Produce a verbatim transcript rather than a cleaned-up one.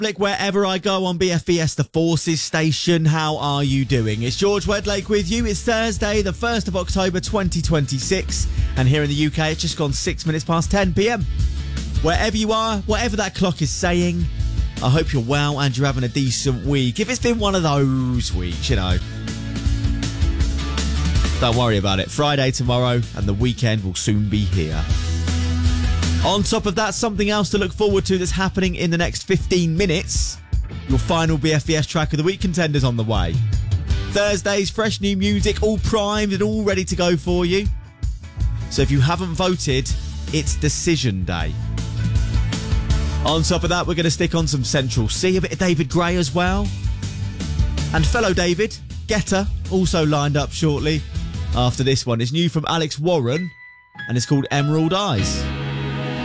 Republic, wherever I go on B F B S, the Forces Station. How are you doing? It's George Wedlake with you. It's Thursday, the first of October, twenty twenty-six. And here in the U K, it's just gone six minutes past ten p.m. Wherever you are, whatever that clock is saying, I hope you're well and you're having a decent week. If it's been one of those weeks, you know, don't worry about it. Friday tomorrow and the weekend will soon be here. On top of that, something else to look forward to that's happening in the next fifteen minutes. Your final B F B S track of the week contenders on the way. Thursday's fresh new music, all primed and all ready to go for you. So if you haven't voted, it's decision day. On top of that, we're going to stick on some Central C, a bit of David Gray as well. And fellow David, Guetta, also lined up shortly. After this one, it's new from Alex Warren and it's called Emerald Eyes.